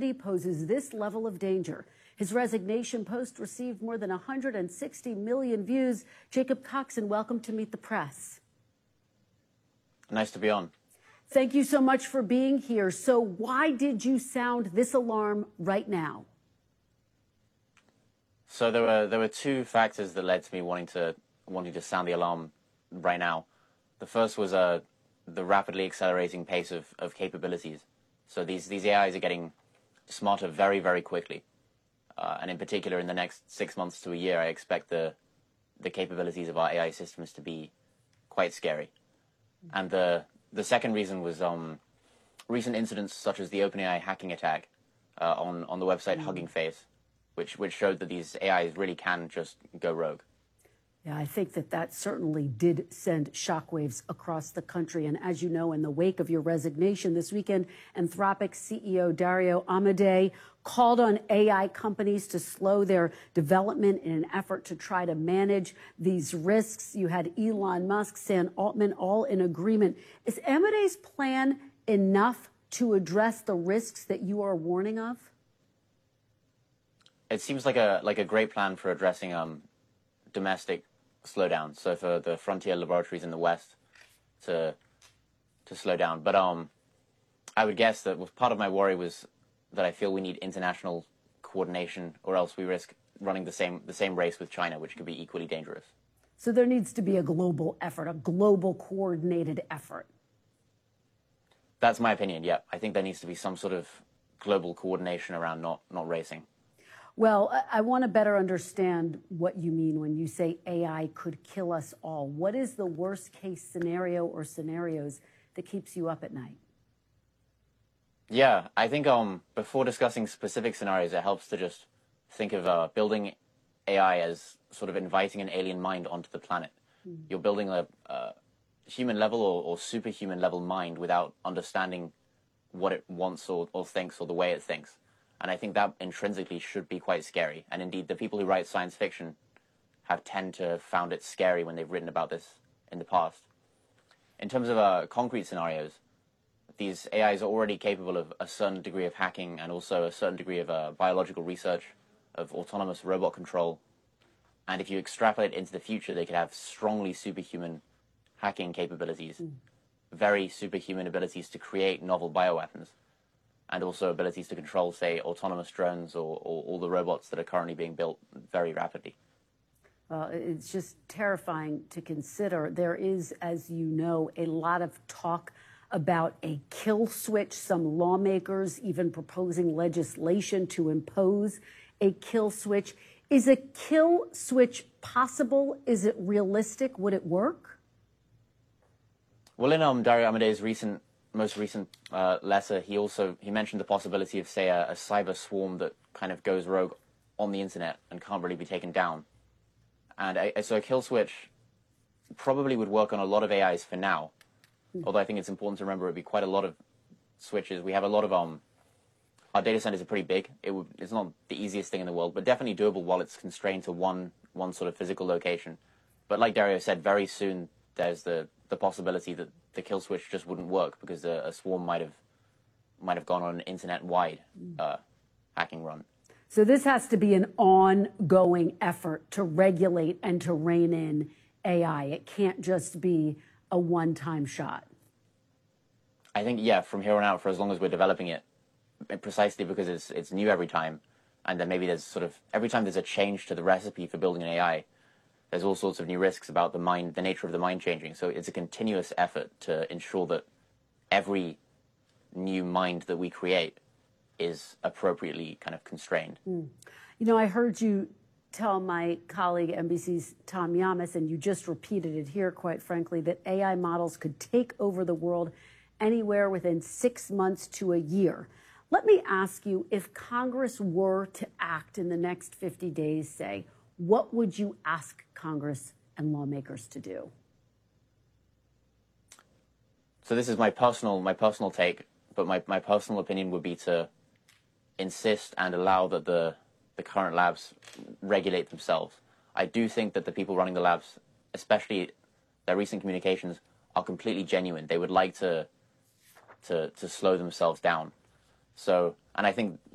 activity poses this level of danger. His resignation post received more than 160 million views. Jacob Coxon, welcome to Meet the Press. Nice to be on. Thank you so much for being here. So why did you sound this alarm right now? So there were two factors that led to me wanting to sound the alarm right now. The first was the rapidly accelerating pace of capabilities. So these AIs are getting smarter very, very quickly. And in particular, in the next 6 months to a year, I expect the capabilities of our AI systems to be quite scary. And the second reason was recent incidents such as the OpenAI hacking attack on the website Hugging Face, which showed that these AIs really can just go rogue. Yeah, I think that certainly did send shockwaves across the country. And as you know, in the wake of your resignation this weekend, Anthropic CEO Dario Amodei called on AI companies to slow their development in an effort to try to manage these risks. You had Elon Musk, Sam Altman, all in agreement. Is Amodei's plan enough to address the risks that you are warning of? It seems like a great plan for addressing domestic slowdown. So for the frontier laboratories in the West to slow down. But I would guess that part of my worry was that I feel we need international coordination, or else we risk running the same race with China, which could be equally dangerous. So there needs to be a global effort, a global coordinated effort. That's my opinion. Yeah, I think there needs to be some sort of global coordination around not racing. Well, I want to better understand what you mean when you say AI could kill us all. What is the worst case scenario or scenarios that keeps you up at night? Yeah, I think before discussing specific scenarios, it helps to just think of building AI as sort of inviting an alien mind onto the planet. Mm-hmm. You're building a human level or superhuman level mind without understanding what it wants or thinks or the way it thinks. And I think that intrinsically should be quite scary. And indeed, the people who write science fiction tend to have found it scary when they've written about this in the past. In terms of concrete scenarios, these AIs are already capable of a certain degree of hacking and also a certain degree of biological research, of autonomous robot control. And if you extrapolate into the future, they could have strongly superhuman hacking capabilities, very superhuman abilities to create novel bioweapons, and also abilities to control, say, autonomous drones or all the robots that are currently being built very rapidly. It's just terrifying to consider. There is, as you know, a lot of talk about a kill switch, some lawmakers even proposing legislation to impose a kill switch. Is a kill switch possible? Is it realistic? Would it work? Well, in Dario Amodei's most recent letter, he mentioned the possibility of, say, a cyber swarm that kind of goes rogue on the internet and can't really be taken down. And so a kill switch probably would work on a lot of AIs for now. Although I think it's important to remember it would be quite a lot of switches. We have a lot of our data centers are pretty big. It's not the easiest thing in the world, but definitely doable while it's constrained to one sort of physical location. But like Dario said, very soon there's the possibility that the kill switch just wouldn't work because a swarm might have gone on an internet-wide hacking run. So this has to be an ongoing effort to regulate and to rein in AI. It can't just be a one-time shot. I think, yeah, from here on out, for as long as we're developing it, precisely because it's new every time, and then maybe there's every time there's a change to the recipe for building an AI, there's all sorts of new risks about the nature of the mind changing. So it's a continuous effort to ensure that every new mind that we create is appropriately kind of constrained. You know, I heard you tell my colleague, NBC's Tom Llamas, and you just repeated it here, quite frankly, that AI models could take over the world anywhere within 6 months to a year. Let me ask you, if Congress were to act in the next 50 days, say, what would you ask Congress and lawmakers to do? So this is my personal take, but my personal opinion would be to insist and allow that the current labs regulate themselves. I do think that the people running the labs, especially their recent communications, are completely genuine. They would like to slow themselves down. So, and I think